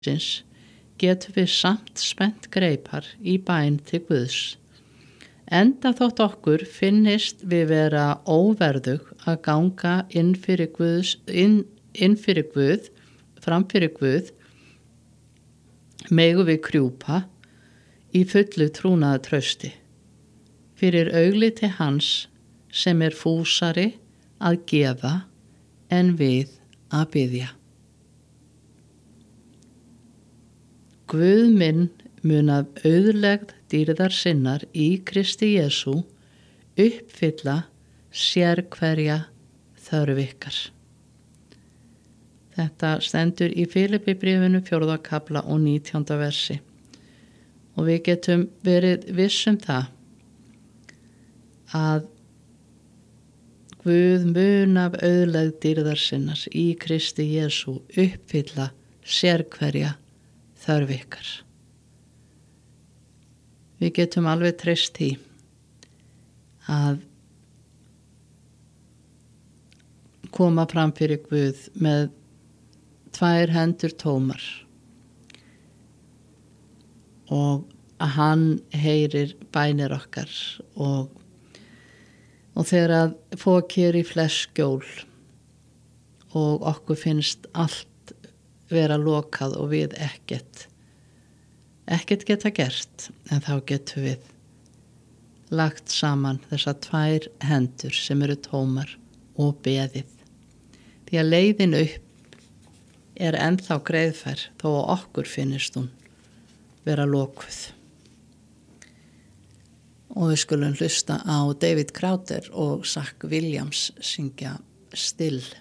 lífsins getum við samt spennt greipar í bæn til Guðs. Enda þótt okkur finnist við vera óverðug að ganga inn fyrir Guð, fram fyrir Guð, megum við krjúpa í fullu trúnaðar trausti fyrir augliti hans sem fúsari að gefa en við að biðja. Guð minn mun af auðlegð dýrðar sinnar í Kristi Jesú uppfylla sérhverja þörf ykkar. Þetta stendur í Filippibréfinu 4. kafla og 19. versi. Og við getum verið viss það að Guð mun af auðlegð dýrðar sinnar í Kristi Jesú uppfylla sérhverja þörf ykkar. Við getum alveg treyst því að koma fram fyrir Guð með 2 hendur tómar og að hann heyrir bænir okkar og þegar að fokir í flestskjól og okkur finnst allt vera lokað og við ekkert geta gert, en þá getum við lagt saman þessar 2 hendur sem eru tómar og beðið. Því að leiðin upp ennþá greiðfær þó að okkur finnist hún vera lokuð. Og við skulum hlusta á David Crowder og Zach Williams syngja Still.